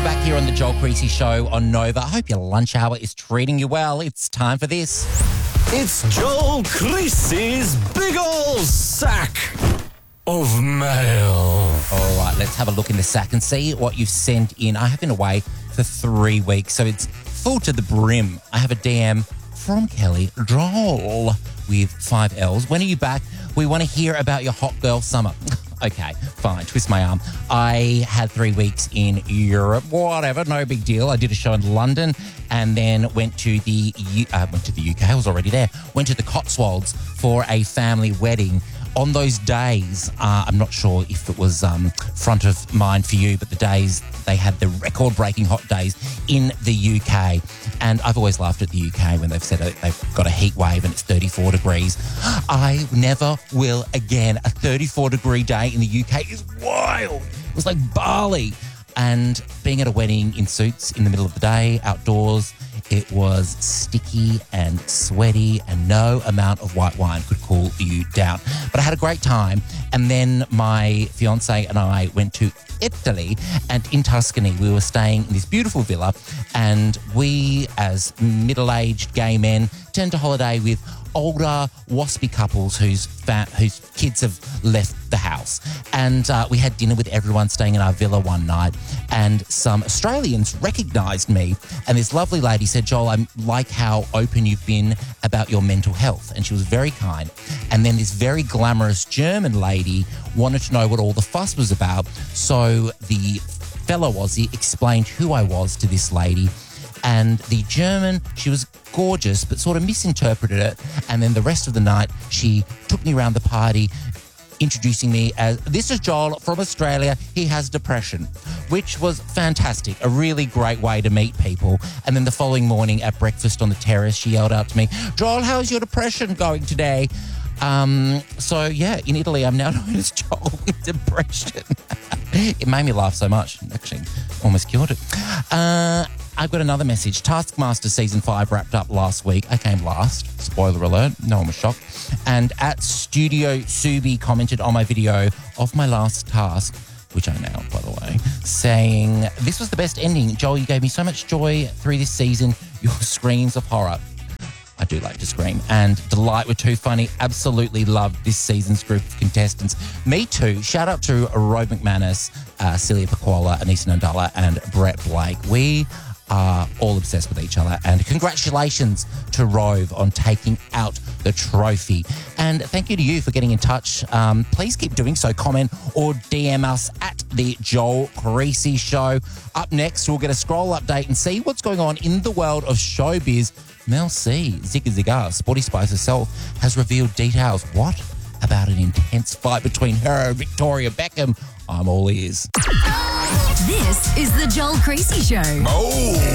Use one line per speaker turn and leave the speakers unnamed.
Back here on the Joel Creasy Show on Nova. I hope your lunch hour is treating you well. It's time for this.
It's Joel Creasy's big ol' sack of mail.
All right, let's have a look in the sack and see what you've sent in. I have been away for 3 weeks, so it's full to the brim. I have a DM from Kelly Joel with 5 L's. When are you back? We want to hear about your hot girl summer. Okay, fine. Twist my arm. I had 3 weeks in Europe. Whatever, no big deal. I did a show in London and then went to the UK. I was already there. Went to the Cotswolds for a family wedding. On those days, I'm not sure if it was front of mind for you, but the days they had the record-breaking hot days in the UK. And I've always laughed at the UK when they've said they've got a heat wave and it's 34 degrees. I never will again. A 34-degree day in the UK is wild. It was like Bali. And being at a wedding in suits in the middle of the day, outdoors, it was sticky and sweaty and no amount of white wine could cool you down. But I had a great time. And then my fiance and I went to Italy, and in Tuscany we were staying in this beautiful villa, and we as middle-aged gay men tend to holiday with older waspy couples whose kids have left the house. And we had dinner with everyone staying in our villa one night, and some Australians recognised me, and this lovely lady said, Joel, I like how open you've been about your mental health, and she was very kind. And then this very glamorous German lady wanted to know what all the fuss was about, so the fellow Aussie explained who I was to this lady. And the German, she was gorgeous, but sort of misinterpreted it. And then the rest of the night, she took me around the party, introducing me as, this is Joel from Australia. He has depression, which was fantastic. A really great way to meet people. And then the following morning at breakfast on the terrace, she yelled out to me, Joel, how's your depression going today? So yeah, in Italy, I'm now known as Joel with depression. It made me laugh so much. Actually, almost cured it. I've got another message. Taskmaster Season 5 wrapped up last week. I came last. Spoiler alert. No one was shocked. And at Studio Subi commented on my video of my last task, which I nailed, by the way, saying, this was the best ending. Joel, you gave me so much joy through this season. Your screams of horror. I do like to scream. And Delight were too funny. Absolutely loved this season's group of contestants. Me too. Shout out to Rove McManus, Celia Pacquola, Anissa Nandala, and Brett Blake. We are all obsessed with each other. And congratulations to Rove on taking out the trophy. And thank you to you for getting in touch. Please keep doing so. Comment or DM us at the Joel Creasy Show. Up next, we'll get a scroll update and see what's going on in the world of showbiz. Mel C, Zigga Zigga, Sporty Spice herself, has revealed details. What about an intense fight between her and Victoria Beckham? I'm all ears.
This is the Joel Creasy Show.
Oh!